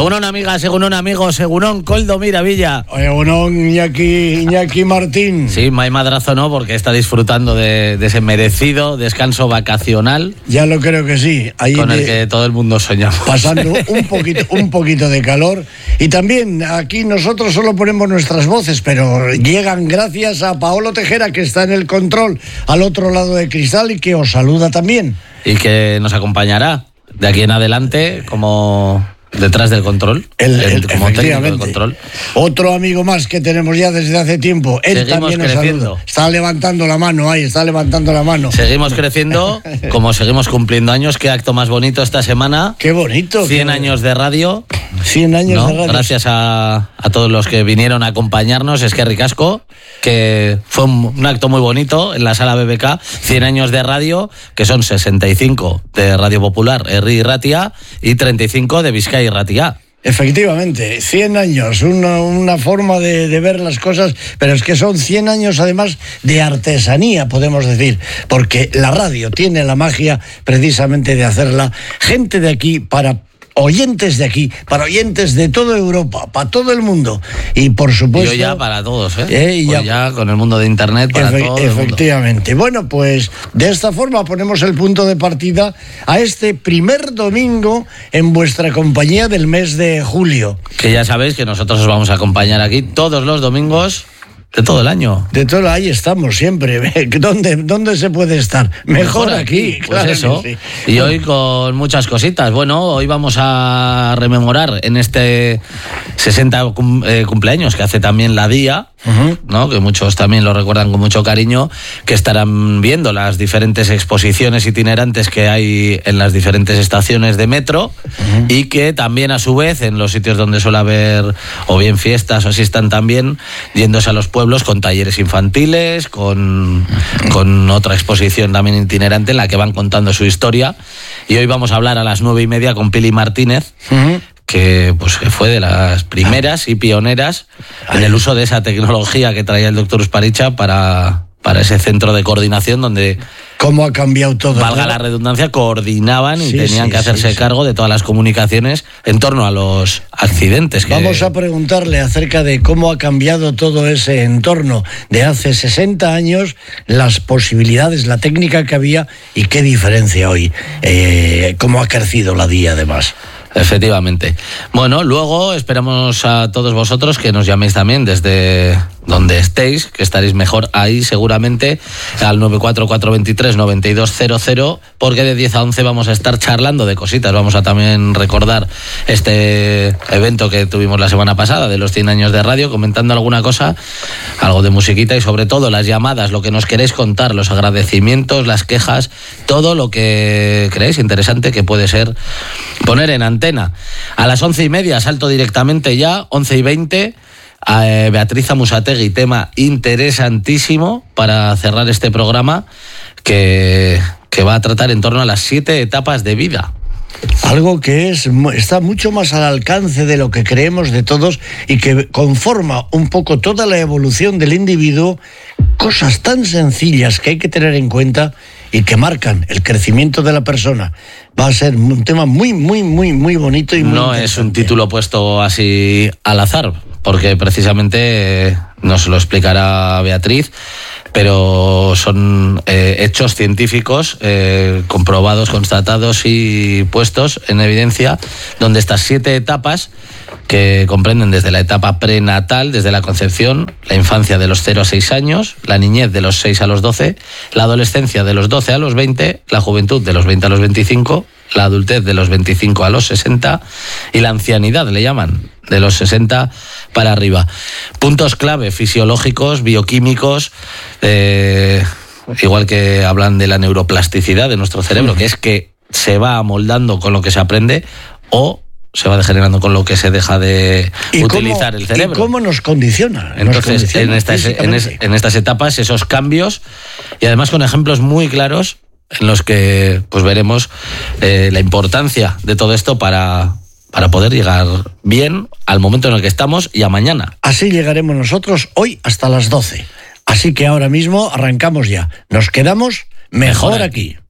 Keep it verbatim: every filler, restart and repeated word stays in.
Egunon, amiga, según amigo, según Coldo Miravilla. Egunon, Iñaki, Iñaki Martín. Sí, May Madrazo no, porque está disfrutando de, de ese merecido descanso vacacional. Ya lo creo que sí. Ahí con de, el que todo el mundo soñamos. Pasando un poquito, un poquito de calor. Y también aquí nosotros solo ponemos nuestras voces, pero llegan gracias a Paolo Tejera, que está en el control al otro lado de cristal y que os saluda también. Y que nos acompañará de aquí en adelante como detrás del control, el, el, el, como técnico del control. Otro amigo más que tenemos ya desde hace tiempo. Él Seguimos también nos creciendo. saluda. Está levantando la mano ahí, está levantando la mano. Seguimos creciendo, como seguimos cumpliendo años. Qué acto más bonito esta semana. Qué bonito. cien qué... años de radio. cien años ¿no? de radio. Gracias a, a todos los que vinieron a acompañarnos. Es que ricasco, que fue un, un acto muy bonito en la sala B B K. cien años de radio, que son sesenta y cinco de Radio Popular, Herri y Ratia, y treinta y cinco de Vizcaya y Ratia. Efectivamente, cien años, una, una forma de, de ver las cosas, pero es que son cien años además de artesanía, podemos decir, porque la radio tiene la magia precisamente de hacerla gente de aquí para oyentes de aquí, para oyentes de toda Europa, para todo el mundo. Y por supuesto... Y hoy ya para todos, ¿eh? eh y ya, hoy ya con el mundo de Internet para efe todo el mundo. Efectivamente. Bueno, pues de esta forma ponemos el punto de partida a este primer domingo en vuestra compañía del mes de julio. Que ya sabéis que nosotros os vamos a acompañar aquí todos los domingos de todo el año. De todo, ahí estamos siempre. ¿Dónde, dónde se puede estar? Mejor, Mejor aquí, aquí. Claro pues eso. Sí. Y hoy con muchas cositas. Bueno, hoy vamos a rememorar en este sesenta cumpleaños que hace también la Día, uh-huh. ¿no? Que muchos también lo recuerdan con mucho cariño, que estarán viendo las diferentes exposiciones itinerantes que hay en las diferentes estaciones de metro, uh-huh. y que también a su vez en los sitios donde suele haber o bien fiestas o así están también yéndose a los pueblos con talleres infantiles, con, con otra exposición también itinerante en la que van contando su historia. Y hoy vamos a hablar a las nueve y media con Pili Martínez, uh-huh. que pues fue de las primeras y pioneras en el uso de esa tecnología que traía el doctor Usparicha para, para ese centro de coordinación donde... ¿Cómo ha cambiado todo? Valga la redundancia, coordinaban y sí, tenían sí, que hacerse sí, cargo sí. de todas las comunicaciones en torno a los accidentes. Que... Vamos a preguntarle acerca de cómo ha cambiado todo ese entorno de hace sesenta años, las posibilidades, la técnica que había y qué diferencia hoy. Eh, cómo ha crecido la Día además. Efectivamente. Bueno, luego esperamos a todos vosotros que nos llaméis también desde donde estéis, que estaréis mejor ahí seguramente, al nueve cuatro cuatro dos tres nueve dos cero cero, porque de diez a once vamos a estar charlando de cositas. Vamos a también recordar este evento que tuvimos la semana pasada de los cien años de radio, comentando alguna cosa, algo de musiquita y sobre todo las llamadas, lo que nos queréis contar, los agradecimientos, las quejas, todo lo que creéis interesante que puede ser poner en antena. A las once y media salto directamente ya, once y veinte, a eh, Beatriz Amusategui, tema interesantísimo para cerrar este programa que, que va a tratar en torno a las siete etapas de vida. Algo que es está mucho más al alcance de lo que creemos de todos y que conforma un poco toda la evolución del individuo, cosas tan sencillas que hay que tener en cuenta y que marcan el crecimiento de la persona. Va a ser un tema muy, muy, muy, muy bonito y muy No es un título puesto así al azar, porque precisamente nos lo explicará Beatriz, pero son eh, hechos científicos eh, comprobados, constatados y puestos en evidencia, donde estas siete etapas, que comprenden desde la etapa prenatal, desde la concepción, la infancia de los cero a seis años, la niñez de los seis a los doce, la adolescencia de los doce a los veinte, la juventud de los veinte a los veinticinco, la adultez de los veinticinco a los sesenta y la ancianidad, le llaman, de los sesenta para arriba. Puntos clave fisiológicos, bioquímicos, eh, igual que hablan de la neuroplasticidad de nuestro cerebro, que es que se va amoldando con lo que se aprende o se va degenerando con lo que se deja de utilizar cómo, el cerebro. ¿Y cómo nos condiciona? Entonces, nos condiciona en, estas, en, es, en estas etapas, esos cambios, y además con ejemplos muy claros en los que pues veremos eh, la importancia de todo esto para, para poder llegar bien al momento en el que estamos y a mañana. Así llegaremos nosotros hoy hasta las doce. Así que ahora mismo arrancamos ya. Nos quedamos mejor, mejor aquí.